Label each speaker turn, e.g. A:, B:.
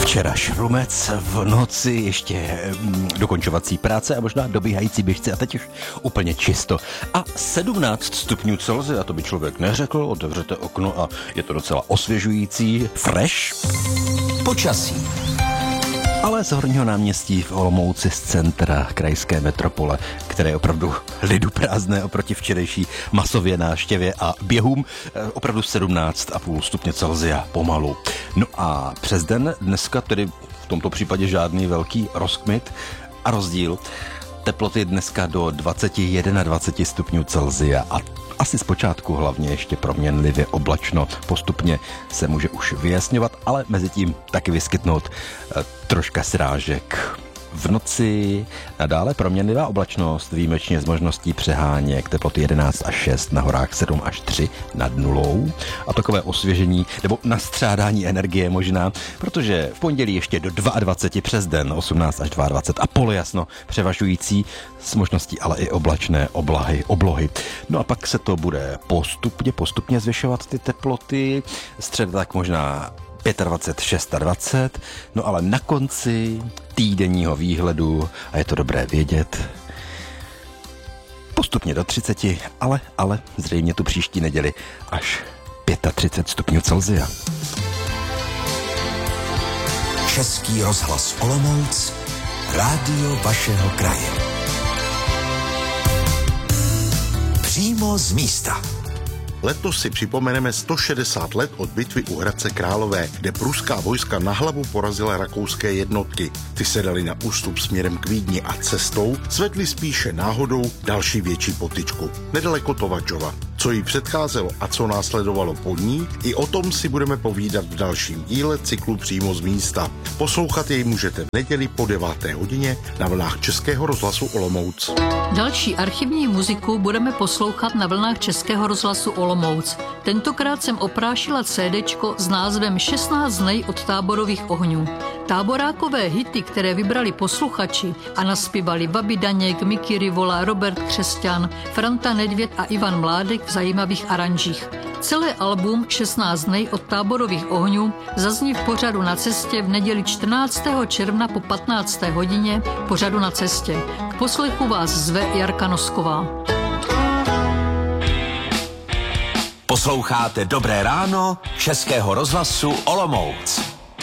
A: Včera šrumec, v noci ještě dokončovací práce a možná dobíhající běžci a teď už úplně čisto. A 17 stupňů Celsia, to by člověk neřekl, otevřete okno a je to docela osvěžující, fresh.
B: Počasí.
A: Ale z Horního náměstí v Olomouci z centra krajské metropole, které je opravdu lidu prázdné oproti včerejší masově návštěvě a běhům, opravdu 17,5 stupně Celsia pomalu. No a přes den dneska tedy v tomto případě žádný velký rozkmit a rozdíl. Teploty dneska do 21 stupňů Celsia a asi zpočátku hlavně ještě proměnlivě oblačno. Postupně se může už vyjasňovat, ale mezi tím taky vyskytnout troška srážek. V noci nadále proměnlivá oblačnost, výjimečně s možností přeháněk, teploty 11 až 6, na horách 7 až 3 nad nulou. A takové osvěžení nebo nastřádání energie možná, protože v pondělí ještě do 22 přes den, 18 až 22 a polojasno převažující, s možností ale i oblačné oblohy. No a pak se to bude postupně zvyšovat ty teploty, středa tak možná 25, 26, no ale na konci týdenního výhledu, a je to dobré vědět, postupně do 30, ale zřejmě tu příští neděli až 35 stupňů Celsia.
B: Český rozhlas Olomouc, rádio vašeho kraje. Přímo z místa.
C: Letos si připomeneme 160 let od bitvy u Hradce Králové, kde pruská vojska na hlavu porazila rakouské jednotky. Ty se dali na ústup směrem k Vídni a cestou svedli spíše náhodou další větší potyčku, nedaleko Tovačova. Co jí předcházelo a co následovalo po ní, i o tom si budeme povídat v dalším díle cyklu Přímo z místa. Poslouchat jej můžete v neděli po 9. hodině na vlnách Českého rozhlasu Olomouc.
D: Další archivní muziku budeme poslouchat na vlnách Českého rozhlasu Olomouc. Tentokrát jsem oprášila CDčko s názvem 16 dnů od táborových ohňů. Táborákové hity, které vybrali posluchači a naspívali Babi Daněk, Miky Rivola, Robert Křesťan, Franta Nedvěd a Ivan Mládek v zajímavých aranžích. Celé album 16 dnů od táborových ohňů zazní v pořadu Na cestě v neděli 14. června po 15. hodině pořadu Na cestě. K poslechu vás zve Jarka Nosková.
B: Posloucháte Dobré ráno Českého rozhlasu Olomouc.